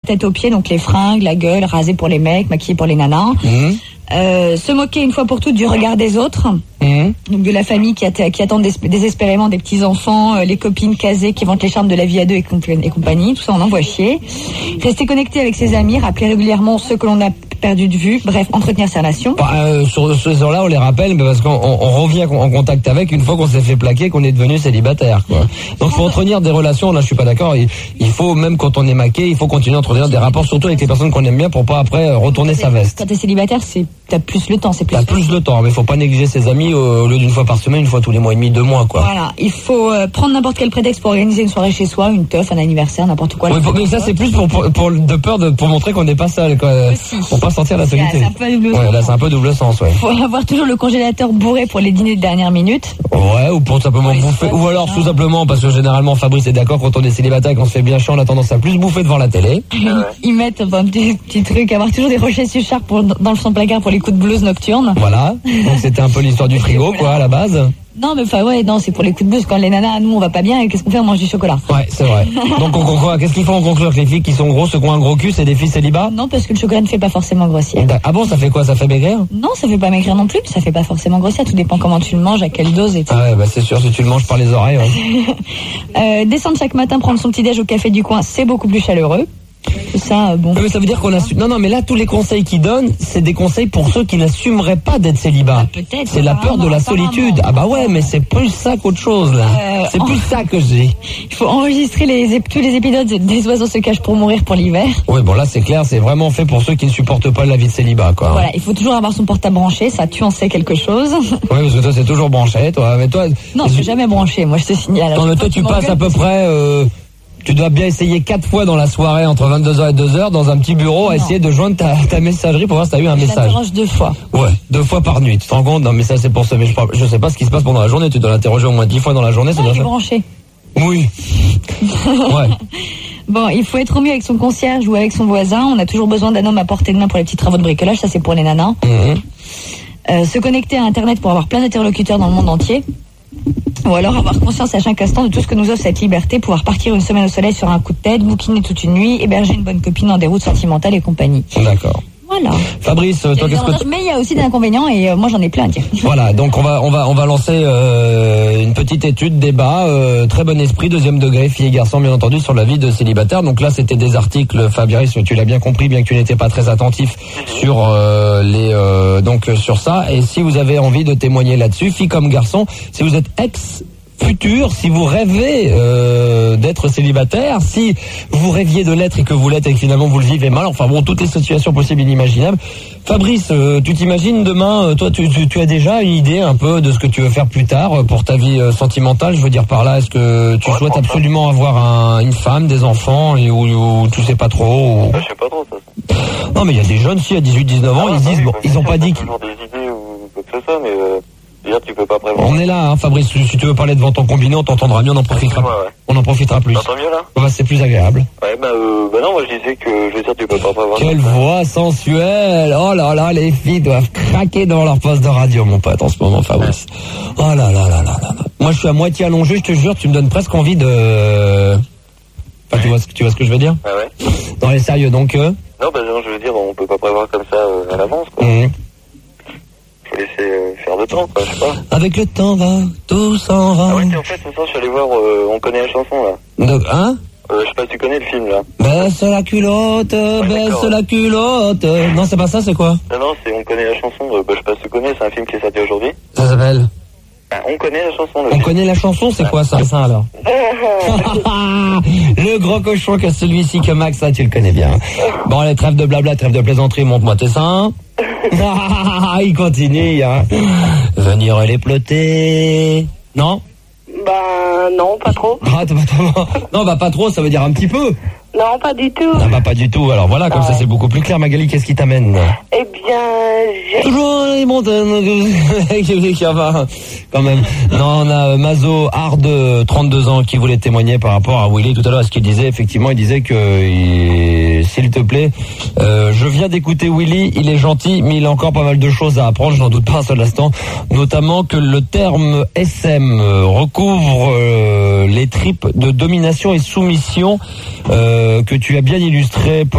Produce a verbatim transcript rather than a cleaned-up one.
tête aux pieds, donc les fringues, la gueule, rasée pour les mecs, maquillée pour les nanas. Mmh. Euh, se moquer une fois pour toutes du regard des autres, mmh. donc de la famille qui, att- qui attend des- désespérément des petits-enfants, euh, les copines casées qui vantent les charmes de la vie à deux et, comp- et compagnie, tout ça on envoie chier. Rester connecté avec ses amis, rappeler régulièrement ceux que l'on a perdu de vue, bref, entretenir sa relation. Bah, euh, sur ce genre-là, on les rappelle, mais parce qu'on on, on revient en contact avec une fois qu'on s'est fait plaquer, qu'on est devenu célibataire, quoi. Donc, faut entretenir des relations, là, je suis pas d'accord, il, il faut, même quand on est maqué, il faut continuer à entretenir des rapports, surtout avec les personnes qu'on aime bien, pour pas après retourner sa veste. Quand t'es célibataire, c'est, t'as plus le temps, c'est plus. T'as plus le temps, mais faut pas négliger ses amis au lieu d'une fois par semaine, une fois tous les mois et demi, deux mois, quoi. Voilà. Il faut euh, prendre n'importe quel prétexte pour organiser une soirée chez soi, une teuf, un anniversaire, n'importe quoi. Oui, faut, mais ça, c'est plus pour, pour, pour, de peur de, pour montrer qu'on n'est pas seul, quoi. Aussi. Pour pas sentir la solitude. Un peu double ouais, sens. Là, c'est un peu double sens, ouais. Faut avoir toujours le congélateur bourré pour les dîners de dernière minute. Ouais, ou pour simplement oui, bouffer, ou alors tout simplement, parce que généralement Fabrice est d'accord, quand on est célibataire et qu'on se fait bien chiant, on a tendance à plus bouffer devant la télé. Ils, ils mettent enfin, un petit, petit truc, avoir toujours des rochers suchards pour, dans son placard pour les coups de blues nocturnes. Voilà, donc c'était un peu l'histoire du frigo, quoi, à la base. Non, mais enfin, ouais, non, c'est pour les coups de blues. Quand les nanas, nous, on va pas bien, qu'est-ce qu'on fait? On mange du chocolat. Ouais, c'est vrai. Donc, on conclut, qu'est-ce qu'il faut en conclure? Que les filles qui sont grosses, ceux qui ont un gros cul, c'est des filles célibats? Non, parce que le chocolat ne fait pas forcément grossir. Ah bon, ça fait quoi? Ça fait maigrir? Non, ça fait pas maigrir non plus, mais ça fait pas forcément grossir. Tout dépend comment tu le manges, à quelle dose, et cetera. Ah ouais, bah, c'est sûr, si tu le manges par les oreilles, ouais. euh, descendre chaque matin, prendre son petit déj au café du coin, c'est beaucoup plus chaleureux. Ça, bon. Mais ça veut dire qu'on a su... Non, non, mais là, tous les conseils qu'ils donnent, c'est des conseils pour ceux qui n'assumeraient pas d'être célibats. Ah, peut-être. C'est la peur de la solitude. Ah bah ouais, mais c'est plus ça qu'autre chose, là. Euh, c'est plus en... ça que j'ai. Il faut enregistrer les, tous les épisodes des oiseaux se cachent pour mourir pour l'hiver. Oui, bon là, c'est clair, c'est vraiment fait pour ceux qui ne supportent pas la vie de célibat, quoi. Voilà, il faut toujours avoir son portable branché, ça, tu en sais quelque chose. Oui, parce que toi, c'est toujours branché, toi. Mais toi... Non, je suis jamais branché, moi, je te signale. Non, mais toi, tu passes à peu près... Euh... Tu dois bien essayer quatre fois dans la soirée entre vingt-deux heures et deux heures dans un petit bureau à non. essayer de joindre ta, ta messagerie pour voir si tu as eu un message. Je l'interroge deux fois. Ouais, deux fois par nuit. Tu te rends compte? Non, mais ça c'est pour ça. Mais je, je sais pas ce qui se passe pendant la journée. Tu dois l'interroger au moins dix fois dans la journée. Non, je suis branché. Oui. Ouais. Bon, il faut être au mieux avec son concierge ou avec son voisin. On a toujours besoin d'un homme à portée de main pour les petits travaux de bricolage. Ça c'est pour les nanas. Mmh. Euh, se connecter à Internet pour avoir plein d'interlocuteurs dans le monde entier. Ou alors avoir conscience à chaque instant de tout ce que nous offre cette liberté, pouvoir partir une semaine au soleil sur un coup de tête, bouquiner toute une nuit, héberger une bonne copine dans des routes sentimentales et compagnie. D'accord. Voilà. Fabrice, toi qu'est-ce que tu... Mais il y a aussi des inconvénients et euh, moi j'en ai plein à dire. Voilà, donc on va on va on va lancer euh, une petite étude, débat, euh, très bon esprit, deuxième degré, filles et garçons bien entendu, sur la vie de célibataire. Donc là c'était des articles, Fabrice, tu l'as bien compris, bien que tu n'étais pas très attentif sur euh, les euh, donc sur ça. Et si vous avez envie de témoigner là-dessus, filles comme garçons, si vous êtes ex futur, si vous rêvez euh, d'être célibataire, si vous rêviez de l'être et que vous l'êtes et que finalement vous le vivez mal, enfin bon, toutes les situations possibles et inimaginables. Fabrice, euh, tu t'imagines demain, euh, toi tu, tu, tu as déjà une idée un peu de ce que tu veux faire plus tard euh, pour ta vie euh, sentimentale, je veux dire par là, est-ce que tu ouais, souhaites absolument ça. avoir un, une femme, des enfants, et, ou, ou tu sais pas trop ou... Je sais pas trop ça. Non mais il y a des jeunes, si à dix-huit dix-neuf ans, ah, ils bah, disent, oui, bon, ils ont pas dit que... toujours des idées ou quoi que ce soit, mais... Euh... Dire, tu peux pas prévoir. On est là, hein, Fabrice. Si tu veux parler devant ton combiné, on t'entendra mieux, on en profitera. Ouais, ouais. On en profitera plus. T'entends mieux là? Bah, c'est plus agréable. Ouais, bah, euh, bah non, moi je disais que je veux dire, tu peux pas prévoir. Quelle voix sensuelle! Oh là là, les filles doivent craquer dans leur poste de radio, mon pote, en ce moment, Fabrice. Oh là là là là là. Moi, je suis à moitié allongé, je te jure, tu me donnes presque envie de. Enfin, tu vois ce que tu vois ce que je veux dire? Ah ouais. Non, mais sérieux, donc. Euh... Non, bah non, je veux dire, on peut pas prévoir comme ça euh, à l'avance, quoi. Mmh. Faut laisser euh, faire le temps, quoi, je sais pas. Avec le temps va, tout s'en va. Ah ouais, en fait, ce soir, je suis allé voir, euh, on connaît la chanson, là. De, hein? Euh, je sais pas si tu connais le film, là. Baisse la culotte, ouais, baisse la culotte. Non, c'est pas ça, c'est quoi? Non, non, c'est on connaît la chanson, euh, bah, je sais pas si tu connais, c'est un film qui est sorti aujourd'hui. Ça s'appelle? Bah, on connaît la chanson, là. On connaît la chanson, c'est ouais. quoi ça, ça alors? Le gros cochon que celui-ci que Max, là, tu le connais bien. Bon, allez, trêve de blabla, trêve de plaisanterie, montre-moi tes seins. Il continue, hein. Venir les ploter. Non? Bah, non, pas trop. Ah, pas trop. Non, bah, pas trop, ça veut dire un petit peu. Non, pas du tout. Ah, bah, pas du tout. Alors voilà, comme ah, ça, c'est beaucoup plus clair. Magali, qu'est-ce qui t'amène? Eh bien, j'ai... Toujours les montagnes. Quand même. Non, on a Mazo Hard, trente-deux ans, qui voulait témoigner par rapport à Willy tout à l'heure, à ce qu'il disait. Effectivement, il disait que, il... s'il te plaît, euh, je viens d'écouter Willy, il est gentil, mais il a encore pas mal de choses à apprendre, je n'en doute pas un seul instant. Notamment que le terme S M recouvre euh, les tripes de domination et soumission, euh, que tu as bien illustré